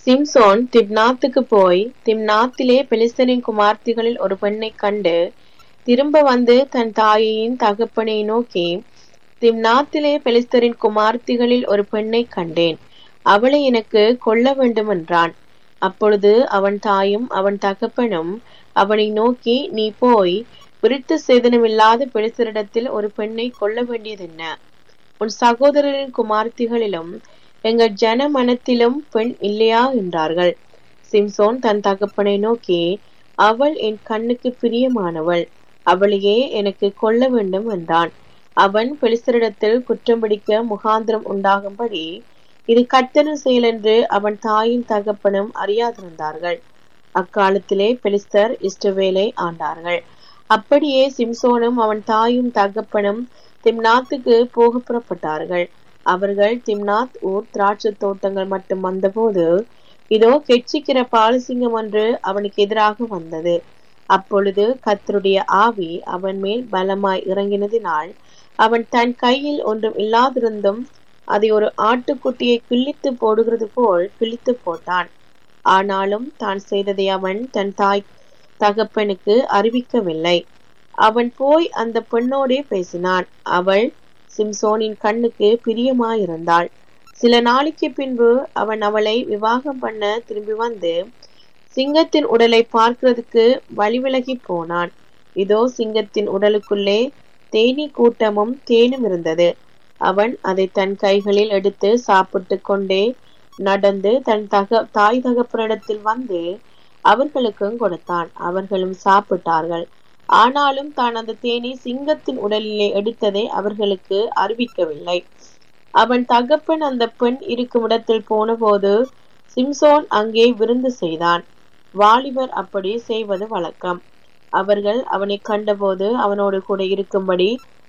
சிம்சோன் திம்னாத்துக்கு போய் திம்னாத்திலே பெலிஸ்தரின் குமார்த்திகளில் ஒரு பெண்ணைக் கண்டு திரும்ப வந்து தன் தாயையின் தகப்பனை நோக்கி, திம்னாத்திலே பெலிஸ்தரின் குமார்த்திகளில் ஒரு பெண்ணைக் கண்டேன், அவளை எனக்கு கொள்ள வேண்டும் என்றான். அப்பொழுது அவன் தாயும் அவன் தகப்பனும் அவனை நோக்கி, நீ போய் விருத்த சேதனமில்லாத பெலிஸ்தரிடத்தில் ஒரு பெண்ணை கொள்ள வேண்டியதென்ன? உன் சகோதரரின் குமார்த்திகளிலும் எங்கள் ஜன மனத்திலும் பெண் இல்லையா என்றார்கள். சிம்சோன் தன் தகப்பனை நோக்கி, அவள் என் கண்ணுக்கு பிரியமானவள், அவளையே எனக்கு கொள்ள வேண்டும் என்றான். அவன் பெலிஸ்தரிடத்தில் குற்றம் பிடிக்க முகாந்திரம் உண்டாகும்படி இது கர்த்தரின் செயல் என்று அவன் தாயின் தகப்பனும் அறியாதிருந்தார்கள். அக்காலத்திலே பெலிஸ்தர் இஸ்ரவேலை ஆண்டார்கள். அப்படியே சிம்சோனும் அவன் தாயும் தகப்பனும் திம்னாத்துக்கு போக புறப்பட்டார்கள். அவர்கள் திம்னாத் ஊர் திராட்சை தோட்டங்கள் மட்டும் வந்தபோது, இதோ கெட்சிக்கிற பாலசிங்கம் ஒன்று அவனுக்கு எதிராக வந்தது. அப்பொழுது கர்த்தருடைய ஆவி அவன் மேல் பலமாய் இறங்கினதினால் அவன் தன் கையில் ஒன்றும் இல்லாதிருந்தும் அதை ஒரு ஆட்டுக்குட்டியை கிழித்து போடுகிறது போல் கிழித்து போட்டான். ஆனாலும் தான் செய்ததை அவன் தன் தாய் தகப்பனுக்கு அறிவிக்கவில்லை. அவன் போய் அந்த பெண்ணோடே பேசினான். அவள் சிம்சோனின் கண்ணுக்கு பிரியமாயிருந்தாள். சில நாளைக்கு பின்பு அவன் அவளை விவாகம் பண்ண திரும்பி வந்து சிங்கத்தின் உடலை பார்க்கிறதுக்கு வழிவிலகி போனான். இதோ சிங்கத்தின் உடலுக்குள்ளே தேனீ கூட்டமும் தேனும் இருந்தது. அவன் அதை தன் கைகளில் எடுத்து சாப்பிட்டு கொண்டே நடந்து தன் தாய் தகப்பனிடத்தில் வந்து அவர்களுக்கும் கொடுத்தான். அவர்களும் சாப்பிட்டார்கள். ஆனாலும் தான் அந்த தேனீ சிங்கத்தின் உடலிலே எடுத்ததை அவர்களுக்கு அறிவிக்கவில்லை. அவன் தகப்பன் அந்த பெண் இருக்கும் இடத்தில் போன போது சிம்சோன் அங்கே விருந்து செய்தான். வாலிபர் அப்படி செய்வது வழக்கம். அவர்கள் அவனை கண்டபோது அவனோடு கூட இருக்கும்படி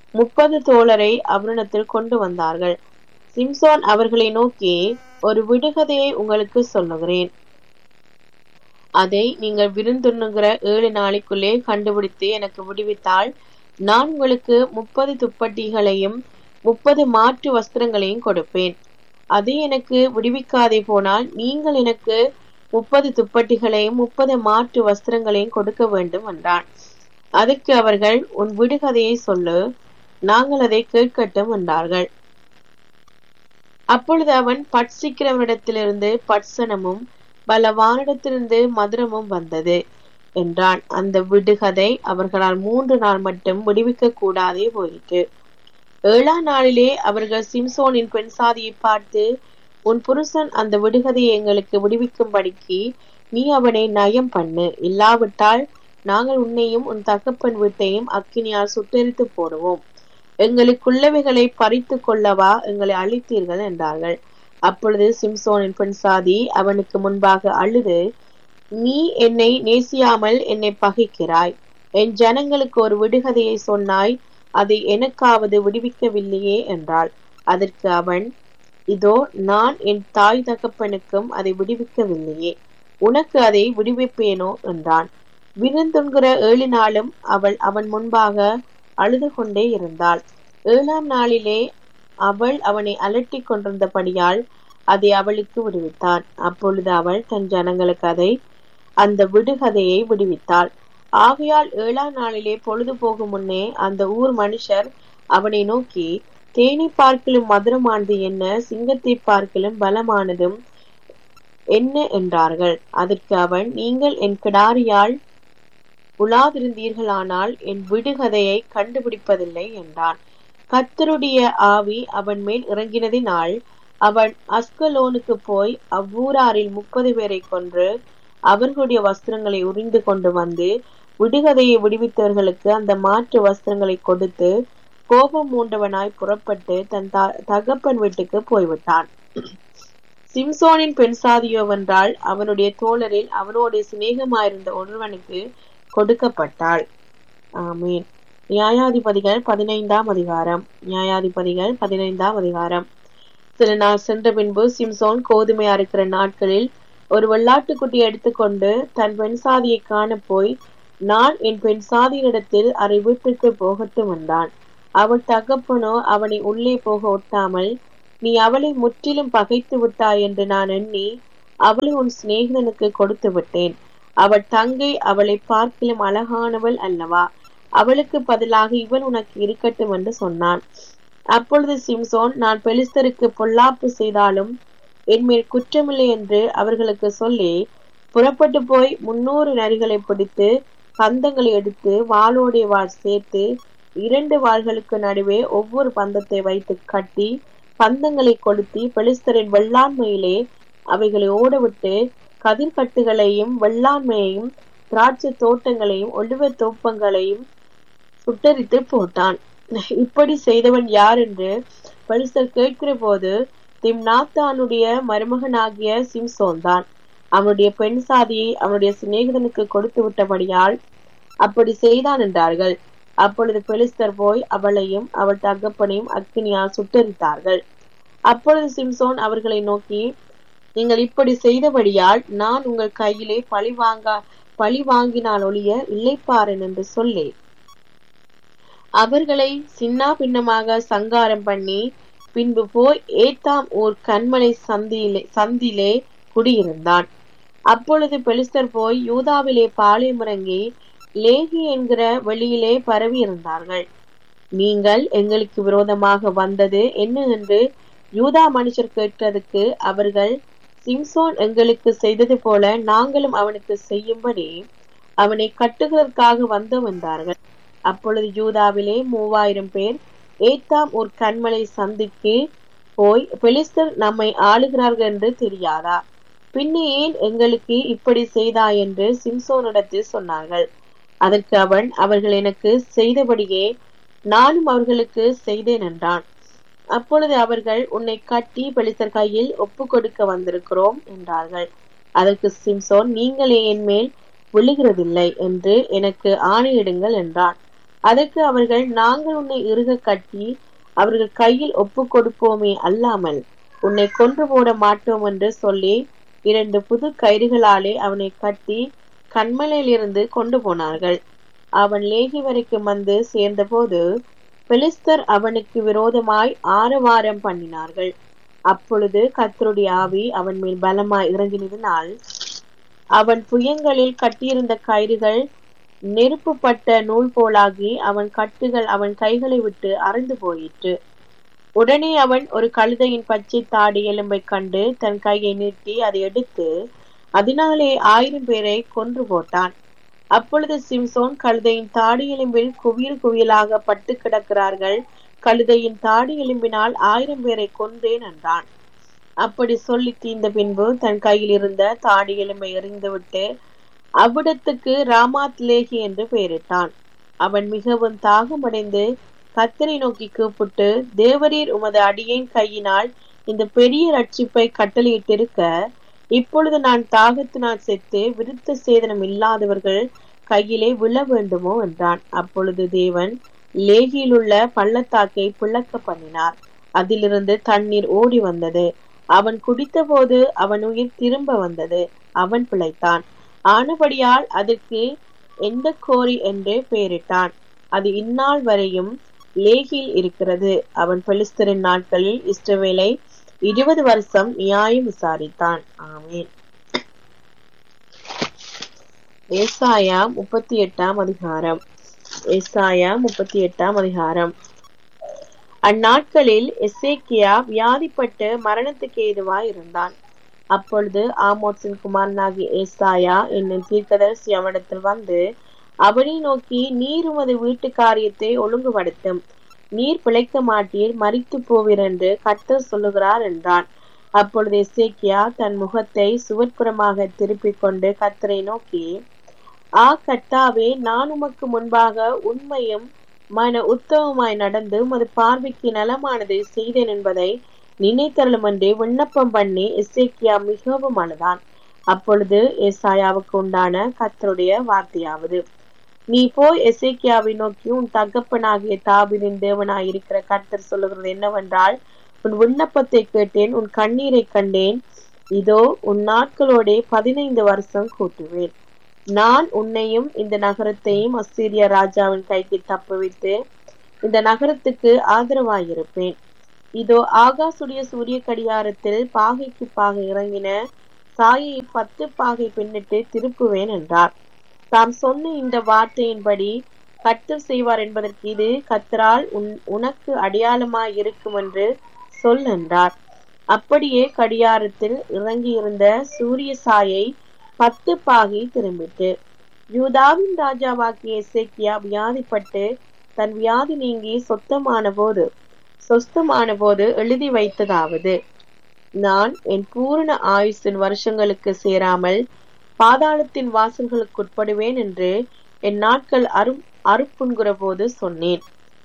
30 தோழரை அவனிடத்தில் கொண்டு வந்தார்கள். சிம்சோன் அவர்களை நோக்கி, ஒரு விடுகதையை உங்களுக்கு சொல்லுகிறேன். அதை நீங்கள் விருந்துண்ணுகிற 7 நாளைக்குள்ளே கண்டுபிடித்து எனக்கு விடுவித்தால் நான் உங்களுக்கு 30 துப்பட்டிகளையும் 30 மாற்று வஸ்திரங்களையும் கொடுப்பேன். அது எனக்கு விடுவிக்காதே போனால் நீங்கள் எனக்கு 30 துப்பட்டிகளையும் 30 மாற்று வஸ்திரங்களையும் கொடுக்க வேண்டும் என்றான். அதற்கு அவர்கள், உன் விடுகதையை சொல்லு, நாங்கள் அதை கேட்கட்டும் என்றார்கள். அப்பொழுது அவன், பட்சிக்கிறவனிடத்திலிருந்து பட்சணமும் பலவானிடத்திலிருந்து மதுரமும் வந்தது என்றான். அந்த விடுகதை அவர்களால் 3 நாள் மட்டும் விடுவிக்க கூடாதே போயிற்று. 7ஆம் நாளிலே அவர்கள் சிம்சோனின் பெண் சாதியை பார்த்து, உன் புருஷன் அந்த விடுகதையை எங்களுக்கு விடுவிக்கும்படிக்கு நீ அவனை நயம் பண்ணு, இல்லாவிட்டால் நாங்கள் உன்னையும் உன் தகப்பன் வீட்டையும் அக்கினியால் சுட்டெரித்து போடுவோம். எங்களுக்குள்ளவைகளை பறித்து கொள்ளவா எங்களை அழித்தீர்கள் என்றார்கள். அப்பொழுது சிம்சோனின் பெண் சாதி அவனுக்கு முன்பாக அழுது, நீ என்னை நேசியாமல் என்னை பகைக்கிறாய். என் ஜனங்களுக்கு ஒரு விடுகதையை சொன்னாய், அதை எனக்காவது விடுவிக்கவில்லையே என்றாள். அதற்கு அவன், இதோ நான் என் தாய் தகப்பனுக்கும் அதை விடுவிக்கவில்லையே, உனக்கு அதை விடுவிப்பேனோ என்றான். விருந்துண்கிற 7 நாளும் அவள் அவன் முன்பாக அழுது கொண்டே இருந்தாள். 7ஆம் நாளிலே அவள் அவனை அலட்டி கொண்டிருந்தபடியால் அதை அவளுக்கு விடுவித்தான். அப்பொழுது அவள் தன் ஜனங்களுக்கு அந்த விடுகதையை விடுவித்தாள். ஆகையால் 7ஆம் நாளிலே பொழுது போகும் முன்னே அந்த ஊர் மனுஷர் அவனை நோக்கி, தேனீ பார்க்கிலும் மதுரமானது என்ன, சிங்கத்தை பார்க்கிலும் பலமானதும் என்ன என்றார்கள். அதற்கு அவன், நீங்கள் என் கிடாரியால் உலாதிருந்தீர்களானால் என் விடுகதையை கண்டுபிடிப்பதில்லை என்றான். கர்த்தருடைய ஆவி அவன் மேல் இறங்கினதினால் அவன் அஸ்கலோனுக்கு போய் அவ்வூராரில் 30 பேரை கொன்று அவர்களுடைய வஸ்திரங்களை உரிந்து கொண்டு வந்து விடுகதையை விடுவித்தவர்களுக்கு அந்த மாற்று வஸ்திரங்களை கொடுத்து கோபம் மூண்டவனாய் புறப்பட்டு தன் தகப்பன் வீட்டுக்கு போய்விட்டான். சிம்சோனின் பெண் சாதியோவென்றால் அவனுடைய தோழரில் அவனோடு சிநேகமாயிருந்த ஒருவனுக்கு கொடுக்கப்பட்டாள். ஆமீன். நியாயாதிபதிகள் 15ஆம் அதிகாரம். நியாயாதிபதிகள் 15ஆம் அதிகாரம். சில நாள் சென்ற பின்பு சிம்சோன் கோதுமை அறுக்கிற நாட்களில் ஒரு வெள்ளாட்டுக்குட்டியை எடுத்துக்கொண்டு தன் பெண் சாதியை காண போய், நான் என் பெண் சாதியினிடத்தில் அரை வீட்டுக்கு போகட்டும் என்றான். அவள் தகப்பனோ அவனை உள்ளே போக ஒட்டாமல், நீ அவளை முற்றிலும் பகைத்து விட்டாய் என்று நான் எண்ணி அவளை உன் சிநேகிதனுக்கு கொடுத்து விட்டேன். அவள் தங்கை அவளை பார்க்கிலும் அழகானவள் அல்லவா? அவளுக்கு பதிலாக இவள் உனக்கு இருக்கட்டும் என்று சொன்னான். அப்பொழுது சிம்சோன், நான் பெலிஸ்தருக்கு பொல்லாப்பு செய்தாலும் என்மேல் குற்றமில்லை என்று அவர்களுக்கு சொல்லி புறப்பட்டு போய் 300 நரிகளை பிடித்து பந்தங்களை எடுத்து வாளோடைய வாள் சேர்த்து 2 வாள்களுக்கு நடுவே ஒவ்வொரு பந்தத்தை வைத்து கட்டி பந்தங்களை கொளுத்தி பெலிஸ்தரின் வெள்ளாண்மையிலே அவைகளை ஓடவிட்டு கதிர்கட்டுகளையும் வெள்ளாண்மையையும் திராட்சை தோட்டங்களையும் ஒலிவ தோப்பங்களையும் சுட்டரித்து போட்டான். இப்படி செய்தவன் யார் என்று பெலிஸ்தர் கேட்கிற போது திம்னாத்தானுடைய மருமகனாகிய சிம்சோன் தான். அவனுடைய பெண் சாதியை அவனுடைய சிநேகிதனுக்கு கொடுத்து விட்டபடியால் அப்படி செய்தான் என்றார்கள். அப்பொழுது பெலிஸ்தர் போய் அவளையும் அவள் தகப்பனையும் அக்கினியால் சுட்டரித்தார்கள். அப்பொழுது சிம்சோன் அவர்களை நோக்கி, நீங்கள் இப்படி செய்தபடியால் நான் உங்கள் கையிலே பழி வாங்கினால் ஒழிய இல்லைப்பாரன் என்று சொல்லி அவர்களை சின்னா பின்னமாக சங்காரம் பண்ணி பின்பு போய் ஏத்தாம் ஊர் கண்மலை சந்திலே குடியிருந்தான். அப்பொழுது பெலிஸ்தர் போய் யூதாவிலே பாளையமிறங்கி லேகி என்கிற வெளியிலே பரவி இருந்தார்கள். நீங்கள் எங்களுக்கு விரோதமாக வந்தது என்ன என்று யூதா மனுஷர் கேட்டதுக்கு அவர்கள், சிம்சோன் எங்களுக்கு செய்தது போல நாங்களும் அவனுக்கு செய்யும்படி அவனை கட்டுகிறதற்காக வந்தோம் என்றார்கள். அப்பொழுது யூதாவிலே 3000 பேர் ஏத்தாம் ஒரு கண்மலை சந்திக்கு போய், பெலிஸ்தர் நம்மை ஆளுகிறார்கள் என்று தெரியாதா? பின்னே ஏன் எங்களுக்கு இப்படி செய்தாய் என்று சிம்சோனிடத்தில் சொன்னார்கள். அதற்கு அவன், அவர்கள் எனக்கு செய்தபடியே நானும் அவர்களுக்கு செய்தேன் என்றான். அப்பொழுது அவர்கள், உன்னை கட்டி பெலிஸ்தர் கையில் ஒப்பு கொடுக்க வந்திருக்கிறோம் என்றார்கள். அதற்கு சிம்சோன், நீங்களே என் மேல் விழுகிறதில்லை என்று எனக்கு ஆணையிடுங்கள் என்றான். அதற்கு அவர்கள், நாங்கள் உன்னை இறுக கட்டி அவர்கள் கையில் ஒப்பு கொடுப்போமே அல்லாமல் உன்னை கொன்று போட மாட்டோம் என்று சொல்லி 2 புது கயிறுகளாலே அவனை கட்டி கண்மலையிலிருந்து கொண்டு போனார்கள். அவன் லேகி வரைக்கும் வந்து சேர்ந்தபோது பெலிஸ்தர் அவனுக்கு விரோதமாய் ஆரவாரம் பண்ணினார்கள். அப்பொழுது கர்த்தருடைய ஆவி அவன் மேல் பலமாய் இறங்கினதினால் அவன் புயங்களில் கட்டியிருந்த கயிறுகள் நெருப்புப்பட்ட நூல் போலாகி அவன் கட்டுகள் அவன் கைகளை விட்டு அறுந்து போயிற்று. உடனே அவன் ஒரு கழுதையின் பச்சை தாடி எலும்பை கண்டு தன் கையை நீட்டி அதை எடுத்து அதனாலே 1000 பேரை கொன்று போட்டான். அப்பொழுது சிம்சோன், கழுதையின் தாடி எலும்பில் குவியல் குவியலாக பட்டு கிடக்கிறார்கள், கழுதையின் தாடி எலும்பினால் 1000 பேரை கொன்றேன் என்றான். அப்படி சொல்லி தீர்ந்த பின்பு தன் கையில் இருந்த தாடி எலும்பை எறிந்துவிட்டு அவ்விடத்துக்கு ராமாத் லேகி என்று பெயரிட்டான். அவன் மிகவும் தாகமடைந்து கர்த்தரை நோக்கி கூப்பிட்டு, தேவரீர் உமது அடியேன் கையினால் இந்த பெரிய ரட்சிப்பை கட்டளையிட்டிருக்க இப்பொழுது நான் தாகத்தினால் செத்து விருத்த சேதனம் இல்லாதவர்கள் கையிலே விழ வேண்டுமோ என்றான். அப்பொழுது தேவன் லேகியில் உள்ள பள்ளத்தாக்கை பிளக்க பண்ணினார். அதிலிருந்து தண்ணீர் ஓடி வந்தது. அவன் குடித்த போது அவன் உயிர் திரும்ப வந்தது. அவன் பிழைத்தான். ஆனபடியால் அதற்கு எந்த கோரி என்று பெயரிட்டான். அது இந்நாள் வரையும் லேகியில் இருக்கிறது. அவன் பெலிஸ்தரின் நாட்களில் இஸ்ரவேலை 20 வருஷம் நியாயம் விசாரித்தான். ஆமென். ஏசாயா 38 அதிகாரம். ஏசாயா 38 அதிகாரம். அந்நாட்களில் எசேக்கியா வியாதிப்பட்டு மரணத்துக்கு ஏதுவாய் இருந்தான். அப்பொழுது ஆமோத்சின் குமாரனாகிய ஏசாயா என்னும் தீர்க்கதரிசி அவனிடத்தில் வந்து அவனை நோக்கி, நீர் உமது வீட்டு காரியத்தை ஒழுங்குபடுத்தும், நீர் பிழைக்க மாட்டீர், மரித்து போவீர் என்று கர்த்தர் சொல்லுகிறார் என்றான். அப்பொழுது எசேக்கியா தன் முகத்தை சுவர்ப்புறமாக திருப்பிக் கொண்டு கர்த்தரை நோக்கி, கர்த்தாவே, நான் உமக்கு முன்பாக உண்மையும் மன உத்தமமாய் நடந்து உமது பார்வைக்கு நலமானதை செய்தேன் என்பதை நினைத்தருளும் என்று விண்ணப்பம் பண்ணி எசேக்கியா மிகவும் அழுதான். அப்பொழுது ஏசாயாவுக்கு உண்டான கர்த்தருடைய வார்த்தையாவது, நீ போய் எசேக்கியாவை நோக்கி, உன் தகப்பனாகிய தாவீதின் தேவனாய் இருக்கிற கர்த்தர் சொல்லுகிறது என்னவென்றால், உன் விண்ணப்பத்தை கேட்டேன், உன் கண்ணீரை கண்டேன். இதோ உன் நாட்களோட 15 வருஷம் கூட்டுவேன். நான் உன்னையும் இந்த நகரத்தையும் அசீரியா ராஜாவின் கைக்கு தப்புவித்து இந்த நகரத்துக்கு ஆதரவாயிருப்பேன். இதோ ஆகாசுடைய சூரிய கடியாரத்தில் பாகைக்கு பாகை இறங்கின தாயை 10 பாகை பின்னிட்டு திருப்புவேன் என்றார். தாம் சொன்ன இந்த வார்த்தையின்படி கர்த்தர் செய்வார் என்பதற்கு இது கர்த்தரால் உனக்கு அடையாளமாய் இருக்கும் என்று சொல் என்றார். அப்படியே கடியாரத்தில் இறங்கியிருந்த சூரிய சாயை 10 பாகை திரும்பிட்டு. யூதாவின் ராஜாவாகிய எசேக்கியா வியாதிப்பட்டு தன் வியாதி நீங்கி சொஸ்தமான போது எழுதி வைத்ததாவது: நான் என் பூரண ஆயுசின் வருஷங்களுக்கு சேராமல் பாதாளத்தின் வாசல்களுக்கு உட்படுவேன் என்று என் நாட்கள் அறுப்புண்கிற போது சொன்னேன்.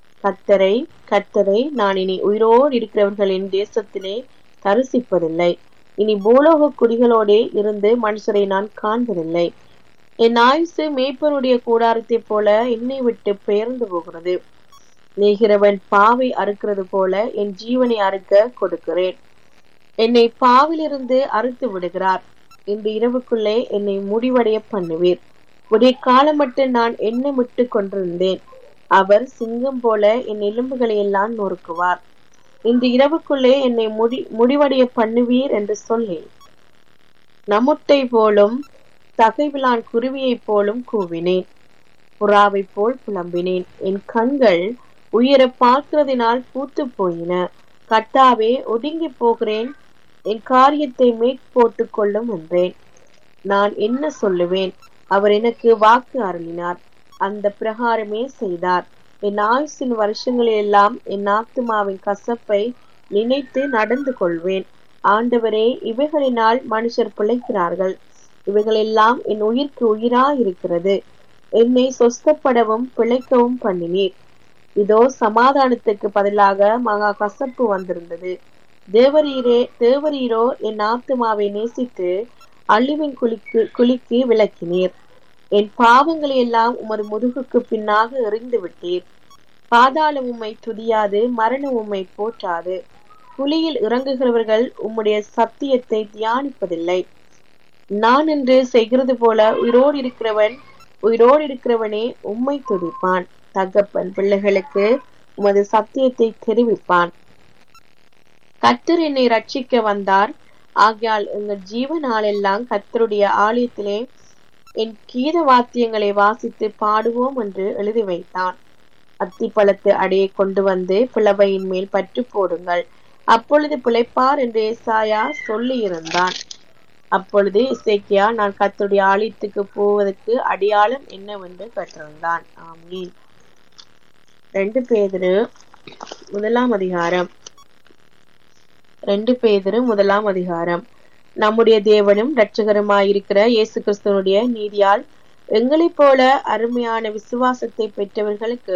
கர்த்தரை நான் இனி உயிரோடு இருக்கிறவர்களின் தேசத்திலே தரிசிப்பதில்லை. இனி பூலோக குடிகளோடே இருந்து மனுஷரை நான் காண்பதில்லை. என் ஆயுசு மேய்ப்பனுடைய கூடாரத்தை போல என்னை விட்டு பெயர்ந்து போகிறது. நெய்கிறவன் பாவை அறுக்கிறது போல என் ஜீவனை அறுக்க கொடுக்கிறேன். என்னை பாவிலிருந்து அறுத்து விடுகிறார். இன்று இரவுக்குள்ளே என்னை முடிவடைய பண்ணுவீர். விடிய காலம் மட்டும் நான் எண்ணமிட்டு கொண்டிருந்தேன். அவர் சிங்கம் போல என் எலும்புகளை எல்லாம் நொறுக்குவார். இன்று இரவுக்குள்ளே என்னை முடிவடைய பண்ணுவீர் என்று சொல்லி நமுட்டை போலும் தகைவிலான் குருவியை போலும் கூவினேன். புறாவை போல் புலம்பினேன். என் கண்கள் உயர பார்க்கிறதினால் பூத்து போயின. கர்த்தாவே, ஒதுங்கி போகிறேன். என் காரியத்தை போட்டு கொள்ளும் என்றேன். நான் என்ன சொல்லுவேன்? அவர் எனக்கு வாக்கு அருளினார், அந்த பிரகாரமே செய்தார். என் ஆயுசின் வருஷங்களெல்லாம் என் ஆத்துமாவின் கசப்பை நினைத்து நடந்து கொள்வேன். ஆண்டவரே, இவைகளினால் மனுஷர் பிழைக்கிறார்கள். இவைகளெல்லாம் என் உயிர்க்கு உயிராயிருக்கிறது. என்னை சொஸ்தப்படவும் பிழைக்கவும் பண்ணினீர். இதோ சமாதானத்துக்கு பதிலாக மகா கசப்பு வந்திருந்தது. தேவரீரோ என் ஆத்துமாவை நேசித்து அழிவின் குழிக்கு விலக்கினீர். என் பாவங்களை எல்லாம் உமது முதுகுக்கு பின்னாக எறிந்து விட்டீர். பாதாளம் உம்மை துதியாது, மரணம் உம்மை போற்றாது. குழியில் இறங்குகிறவர்கள் உம்முடைய சத்தியத்தை தியானிப்பதில்லை. நான் என்று செய்கிறது போல உயிரோடு இருக்கிறவனே உம்மை துதிப்பான். தகப்பன் பிள்ளைகளுக்கு உமது சத்தியத்தை தெரிவிப்பான். கர்த்தர் என்னை ரட்சிக்க வந்தார். ஆகையால் எங்கள் ஜீவனாலெல்லாம் கர்த்தருடைய ஆலயத்திலே என் கீத வாத்தியங்களை வாசித்து பாடுவோம் என்று எழுதி வைத்தான். அத்திப்பழத்து அடையை கொண்டு வந்து பிளவையின் மேல் பற்று போடுங்கள், அப்பொழுது பிழைப்பார் என்று ஏசாயா சொல்லி இருந்தான். அப்பொழுது எசேக்கியா, நான் கர்த்தருடைய ஆலயத்துக்கு போவதற்கு அடையாளம் என்னவென்று கேட்டிருந்தான். ஆமீன். 2 பேதுரு 1 அதிகாரம். நம்முடைய தேவனும் இரட்சகருமாயிருக்கிற இயேசு கிறிஸ்துவனுடைய நீதியால் எங்களைப் போல அருமையான விசுவாசத்தை பெற்றவர்களுக்கு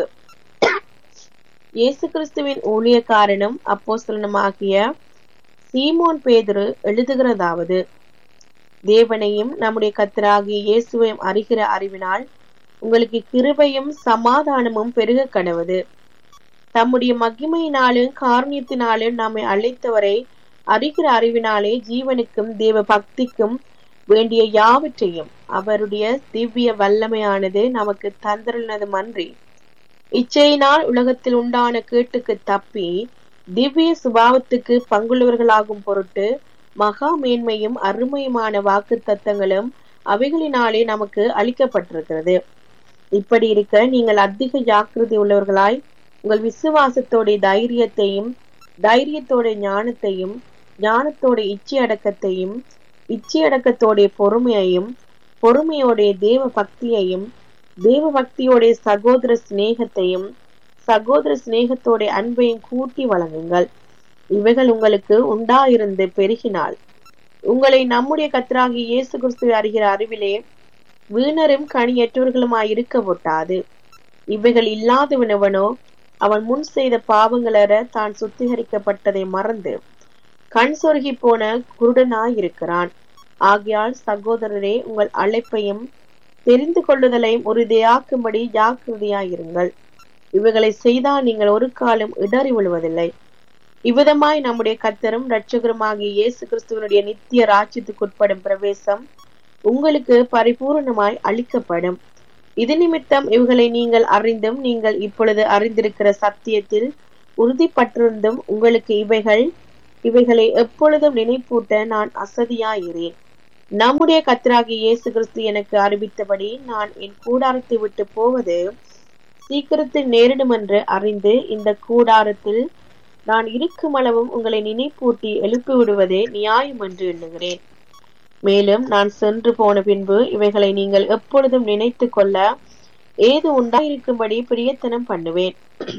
இயேசு கிறிஸ்துவின் ஊழியக்காரனும் அப்போஸ்தலனுமாகிய சீமோன் பேதுரு எழுதுகிறதாவது: தேவனையும் நம்முடைய கர்த்தராகிய இயேசுவையும் அறிகிற அறிவினால் உங்களுக்கு கிருபையும் சமாதானமும் பெருக கடவது. தம்முடைய மகிமையினாலும் காருண்யத்தினாலும் நம்மை அழைத்தவரை அறிகிற அறிவினாலே ஜீவனுக்கும் தேவ பக்திக்கும் வேண்டிய யாவற்றையும் அவருடைய திவ்ய வல்லமையானது நமக்கு தந்திருந்ததும் அன்றி, இச்சையினால் உலகத்தில் உண்டான கேட்டுக்கு தப்பி திவ்ய சுபாவத்துக்கு பங்குள்ளவர்களாகும் பொருட்டு மகா மேன்மையும் அருமையுமான வாக்கு தத்தங்களும் அவைகளினாலே நமக்கு அளிக்கப்பட்டிருக்கிறது. இப்படி இருக்க நீங்கள் அதிக ஜாக்கிரதை உள்ளவர்களாய் உங்கள் விசுவாசத்தோட தைரியத்தோட ஞானத்தையும், ஞானத்தோட இச்சையடக்கத்தையும், இச்சையடக்கத்தோட பொறுமையையும், பொறுமையோடைய தேவ பக்தியையும், தேவ பக்தியோட சகோதர சிநேகத்தையும், சகோதர சிநேகத்தோட அன்பையும் கூட்டி வழங்குங்கள். இவைகள் உங்களுக்கு உண்டாயிருந்து பெருகினால் உங்களை நம்முடைய கர்த்தராகிய இயேசு கிறிஸ்துவை அறிகிற அறிவிலே வீணரும் கனியற்றவர்களுமாய் இருக்க ஒட்டாது. இவைகள் இல்லாதவனவனோ அவன் முன் செய்த பாவங்களற தான் சுத்திகரிக்கப்பட்டதை மறந்து கண் சொருகி போன குருடனாயிருக்கிறான். ஆகையால் சகோதரரே, உங்கள் அழைப்பையும் தெரிந்து கொள்ளுதலையும் உறுதியாக்கும்படி ஜாக்கிரதையாயிருங்கள். இவைகளை செய்தால் நீங்கள் ஒரு காலம் இடறி விழுவதில்லை. இவ்விதமாய் நம்முடைய கர்த்தரும் இரட்சகருமாகிய இயேசு கிறிஸ்துவனுடைய நித்திய ராஜ்யத்துக்குட்படும் பிரவேசம் உங்களுக்கு பரிபூர்ணமாய் அளிக்கப்படும். இது நிமித்தம் இவைகளை நீங்கள் அறிந்தும் நீங்கள் இப்பொழுது அறிந்திருக்கிற சத்தியத்தில் உறுதிப்பட்டிருந்தும் உங்களுக்கு இவைகளை எப்பொழுதும் நினைப்பூட்ட நான் அசதியாயிரேன். நம்முடைய கர்த்தராகிய இயேசு கிறிஸ்து எனக்கு அறிவித்தபடி நான் என் கூடாரத்தை விட்டு போவது சீக்கிரத்தில் நேரிடும் என்று அறிந்து இந்த கூடாரத்தில் நான் இருக்கும் அளவும் உங்களை நினைப்பூட்டி எழுப்பி விடுவதே நியாயம் என்று எண்ணுகிறேன். மேலும் நான் சென்று போன பின்பு இவைகளை நீங்கள் எப்பொழுதும் நினைத்து கொள்ள ஏது உண்டாயிருக்கும்படி பிரியத்தனம் பண்ணுவேன்.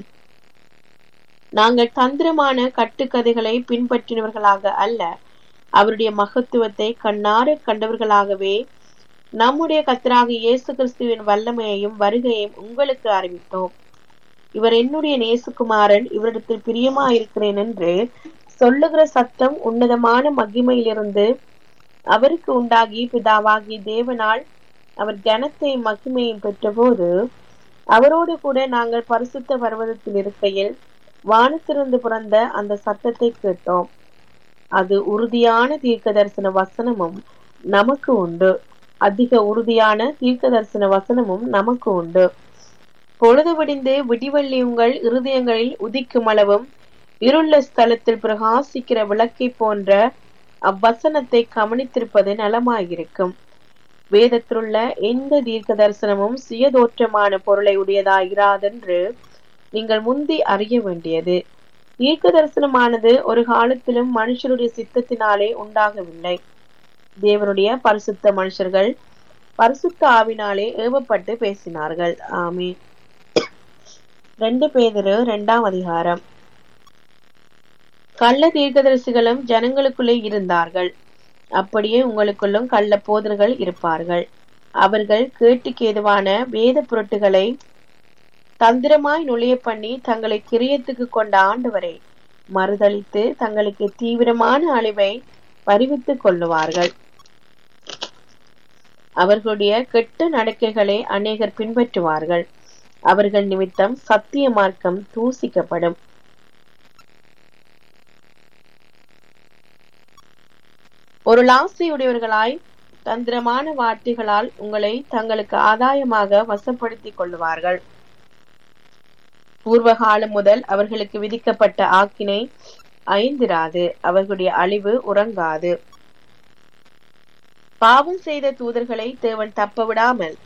நாங்கள் தந்திரமான கட்டுக்கதைகளை பின்பற்றினவர்களாக அல்ல, அவருடைய மகத்துவத்தை கண்ணார கண்டவர்களாகவே நம்முடைய கர்த்தராகிய இயேசு கிறிஸ்துவின் வல்லமையையும் வருகையையும் உங்களுக்கு அறிவித்தோம். இவர் என்னுடைய நேசகுமாரன், இவரிடத்தில் பிரியமாயிருக்கிறேன் என்று சொல்லுகிற சத்தம் உன்னதமான மகிமையிலிருந்து அவருக்கு உண்டாகி பிதாவாகிய தேவனால் அவர் கனத்தையும் மகிமையும் பெற்றபோது அவரோடு கூட நாங்கள் பரிசுத்த பர்வதத்தில் இருக்கையில் வானத்திலிருந்து பிறந்த அந்த சத்தத்தை கேட்டோம். அது உறுதியான தீர்க்க தரிசன வசனமும் நமக்கு உண்டு. அதிக உறுதியான தீர்க்க தரிசன வசனமும் நமக்கு உண்டு. பொழுது விடிந்து விடிவெள்ளி உங்கள் இருதயங்களில் உதிக்கும் அளவும் இருள ஸ்தலத்தில் பிரகாசிக்கிற விளக்கை போன்ற அவ்வசனத்தை கவனித்திருப்பது நலமாயிருக்கும். வேதத்திலுள்ள எந்த தீர்க்க தரிசனமும் சுயதோற்றமான பொருளை உடையதாயிராதென்று நீங்கள் முந்தி அறிய வேண்டியது. தீர்க்க தரிசனமானது ஒரு காலத்திலும் மனுஷருடைய சித்தத்தினாலே உண்டாகவில்லை. தேவனுடைய பரிசுத்த மனுஷர்கள் பரிசுத்த ஆவினாலே ஏவப்பட்டு பேசினார்கள். ஆமென். 2 பேதுரு 2ஆம் அதிகாரம். கள்ள தீர்க்கதரிசிகளும் ஜனங்களுக்குள்ளே இருந்தார்கள், அப்படியே உங்களுக்குள்ளும் கள்ள போதர்கள் இருப்பார்கள். அவர்கள் கேட்டுக்கு ஏதுவான வேத புரட்டுகளை தந்திரமாய் நுழைய பண்ணி தங்களை கிரியத்துக்கு கொண்ட ஆண்டவரை மறுதளித்து தங்களுக்கு தீவிரமான அழிவை பறிவித்துக் கொள்ளுவார்கள். அவர்களுடைய கெட்ட நடக்கைகளை அநேகர் பின்பற்றுவார்கள். அவர்கள் நிமித்தம் சத்திய மார்க்கம் தூசிக்கப்படும். ஒரு லாசையுடையவர்களாய் தந்திரமான வார்த்தைகளால் உங்களை தங்களுக்கு ஆதாயமாக வசப்படுத்திக் கொள்ளுவார்கள். பூர்வ காலம் முதல் அவர்களுக்கு விதிக்கப்பட்ட ஆக்கினை ஐந்திராது, அவர்களுடைய அழிவு உறங்காது. பாவம் செய்த தூதர்களை தேவன் தப்ப விடாமல்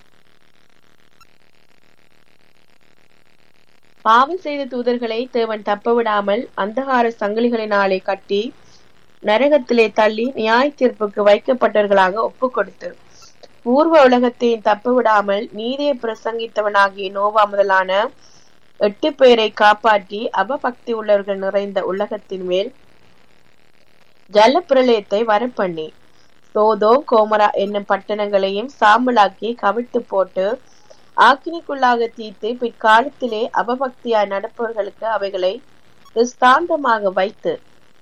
அந்தகார சங்கிலிகளினாலே கட்டி நரகத்திலே தள்ளி நியாய தீர்ப்புக்கு வைக்கப்பட்டவர்களாக ஒப்பு கொடுத்து பூர்வ உலகத்தையும் தப்ப விடாமல் நீதியை பிரசங்கித்தவனாகிய நோவா முதலான 8 பேரை காப்பாற்றி அவபக்தி உள்ளவர்கள் நிறைந்த உலகத்தின் மேல் ஜல பிரளயத்தை வரப்பண்ணி சோதோம் கோமரா என்னும் பட்டணங்களையும் சாம்பலாக்கி கவிழ்த்து போட்டு ஆக்கினிக்குள்ளாக தீர்த்து பிற்காலத்திலே அவபக்தியாய் நடப்பவர்களுக்கு அவைகளை திஷ்டாந்தமாக வைத்து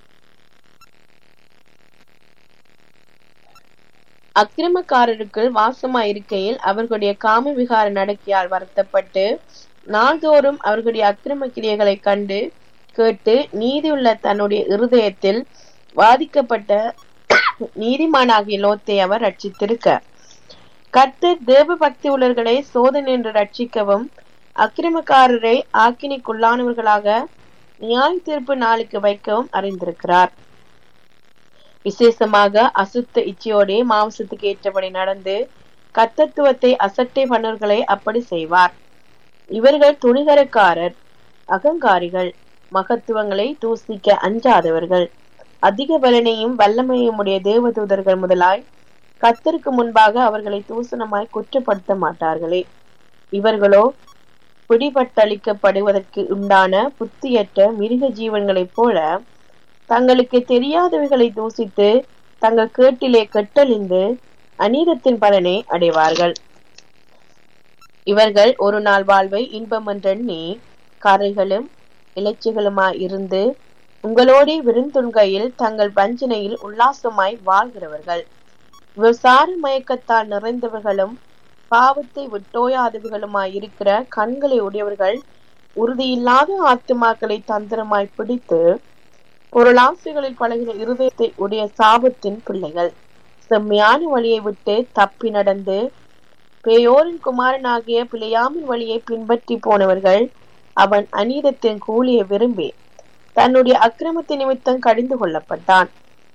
அக்கிரமக்காரருக்குள் வாசமாயிருக்கையில் அவர்களுடைய காம விகார நடக்கையால் வருத்தப்பட்டு நாள்தோறும் அவர்களுடைய அக்கிரம கிரியைகளை கண்டு கேட்டு நீதியுள்ள தன்னுடைய இருதயத்தில் வாதிக்கப்பட்ட நீதிமானாகிய லோத்தை அவர் ரட்சித்திருக்க, கர்த்தர் தேவ பக்தி உள்ளவர்களை சோதனை என்று ரட்சிக்கவும் அக்கிரமக்காரரை ஆக்கினிக்குள்ளானவர்களாக நியாய தீர்ப்பு நாளுக்கு வைக்கவும் அறிந்திருக்கிறார். விசேஷமாக அசுத்த இச்சையோடே மாம்சத்துக்கு ஏற்றபடி நடந்து கர்த்தத்துவத்தை அசட்டை பண்ணவர்களை அப்படி செய்வார். இவர்கள் துணிகரக்காரர், அகங்காரிகள், மகத்துவங்களை தூசிக்க அஞ்சாதவர்கள், அதிக பலனையும் வல்லமையும் உடைய தேவதூதர்கள் முதலாய் கர்த்தருக்கு முன்பாக அவர்களை தூசணமாய் குற்றப்படுத்த மாட்டார்களே. இவர்களோ பிடிபட்டளிக்கப்படுவதற்கு உண்டான புத்தியற்ற மிருக ஜீவன்களைப் போல தங்களுக்கு தெரியாதவைகளை தூசித்து தங்கள் கேட்டிலே கெட்டழிந்து அநீதத்தின் பலனை அடைவார்கள். இவர்கள் ஒரு நாள் வாழ்வை இன்பம் என்றெண்ணி கரைகளும் இலைச்சிகளுமாய் இருந்து உங்களோடே விருந்துண்கையில் தங்கள் வஞ்சனையில் உல்லாசமாய் வாழ்கிறவர்கள். விசார மயக்கத்தால் நிறைந்தவர்களும் பாவத்தை விட்டோயாதவர்களுமாய் இருக்கிற கண்களை உடையவர்கள், உறுதியில்லாத ஆத்துமாக்களை தந்திரமாய் பிடித்து பொருளாசைகளில் பழகின இருதயத்தை உடைய சாபத்தின் பிள்ளைகள், செம்மையான வழியை விட்டு தப்பி நடந்து பேயோரின் குமாரனாகிய பிழையாமின் வழியை பின்பற்றி போனவர்கள். அவன் அநீதத்தின் கூலியை விரும்பி தன்னுடைய அக்கிரமத்தின் நிமித்தம் கடிந்து கொள்ளப்பட்டான்.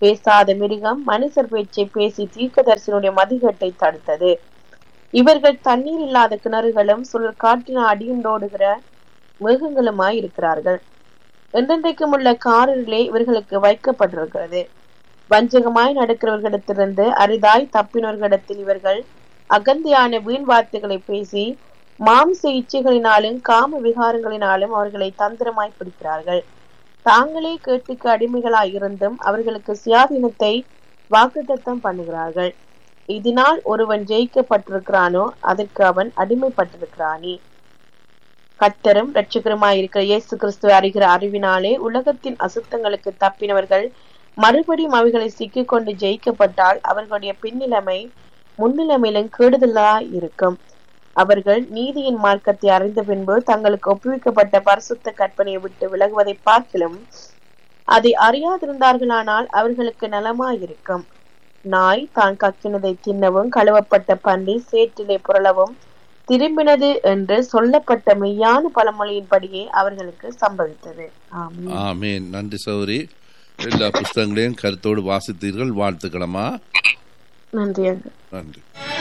பேசாத மிருகம் மனுஷர் பேச்சை பேசி தீர்க்கதரிசனுடைய மதிகட்டை தடுத்தது. இவர்கள் தண்ணீர் இல்லாத கிணறுகளும் சுழல் காற்றின அடியுண்டோடுகிற மிருகங்களுமாய் இருக்கிறார்கள். என்றென்றைக்கும் உள்ள காரிலே இவர்களுக்கு வைக்கப்பட்டிருக்கிறது. வஞ்சகமாய் நடக்கிறவர்களிடத்திலிருந்து அரிதாய் தப்பினவர்களிடத்தில் இவர்கள் அகந்தியான வீண் வார்த்தைகளை பேசி மாம்ச இச்சைகளினாலும் காம விகாரங்களினாலும் அவர்களை தந்திரமாய் பிடிக்கிறார்கள். தாங்களே கேட்டுக்கு அடிமைகளாய் இருந்தும் அவர்களுக்கு சுயாதீனத்தை வாக்குத்தத்தம் பண்ணுகிறார்கள். இதனால் ஒருவன் ஜெயிக்கப்பட்டிருக்கிறானோ அதற்கு அவன் அடிமைப்பட்டிருக்கிறானே. கர்த்தரும் இரட்சகருமாயிருக்கிற இயேசு கிறிஸ்துவை அறிகிற அறிவினாலே உலகத்தின் அசுத்தங்களுக்கு தப்பினவர்கள் மறுபடியும் அவைகளை சிக்கிக்கொண்டு ஜெயிக்கப்பட்டால் அவர்களுடைய பின்னிலைமை முன்னிலைமையிலும் கெடுதலாய் இருக்கும். அவர்கள் நீதியின் மார்க்கத்தை அறிந்த பின்பு தங்களுக்கு ஒப்புவிக்கப்பட்ட பரிசுத்த கற்பனையை விட்டு விலகுவதை பார்க்கிலும் அதை அறியாதிருந்தார்களானால் அவர்களுக்கு நலமாயிருக்கும். நாய் தான் கக்கினதை தின்னவும் கழுவப்பட்ட பன்றி சேற்றிலே புரளவும் திரும்பினது என்று சொல்லப்பட்ட மெய்யான பழமொழியின்படியே அவர்களுக்கு சம்பவித்தது. ஆமென். நன்றி சௌரி. எல்லா புஸ்தகங்களையும் கருத்தோடு வாசித்தீர்கள். வாழ்த்துக்களமா. நன்றி. நன்றி.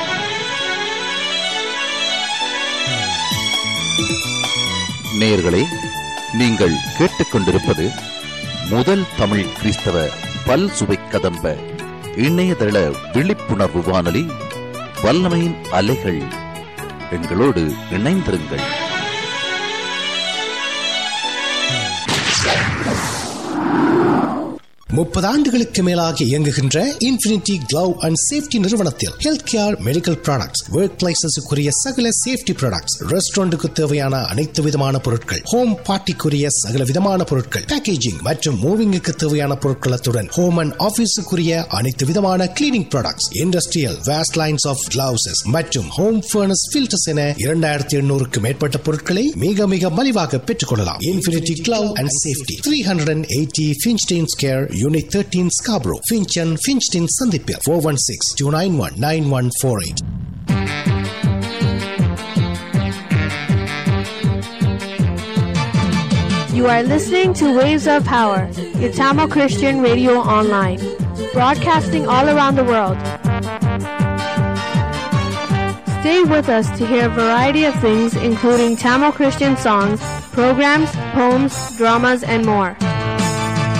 நேயர்களே, நீங்கள் கேட்டுக்கொண்டிருப்பது முதல் தமிழ் கிறிஸ்தவ பல் சுவை கதம்ப இணையதள விழிப்புணர்வு வானொலி வல்லமையின் அலைகள். எங்களோடு இணைந்திருங்கள். 30 ஆண்டுகளுக்கு மேலாக இயங்குகின்ற இன்ஃபினிட்டி கிளவ் அண்ட் சேஃப்டி நிறுவனத்தில் health care, medical products, work பிளேசஸுக்குரிய சகல சேஃப்டி ப்ராடக்ட்ஸ், ரெஸ்டாரண்ட்டுக்கு தேவையான அனைத்து விதமான பொருட்கள், ஹோம் பார்ட்டிக்குரிய சகல விதமான பொருட்கள், பேக்கேஜிங் மற்றும் மூவிங்குக்கு தேவையான பொருட்களத்துடன் ஹோம் அண்ட் ஆபீஸுக்குரிய அனைத்து விதமான cleaning products, industrial waste lines of gloves மற்றும் ஹோம் ஃபர்னஸ் ஃபில்டர்ஸ் என 2800க்கு மேற்பட்ட பொருட்களை மிக மிக மலிவாக பெற்றுக் கொள்ளலாம். Infinity glove and safety, 380 Finchdene Square, Unit 13, Scarborough, Finchon, Finchdene Sandipia, 416-291-9148. You are listening to Waves of Power, your Tamil Christian radio online, broadcasting all around the world. Stay with us to hear a variety of things, including Tamil Christian songs, programs, poems, dramas, and more.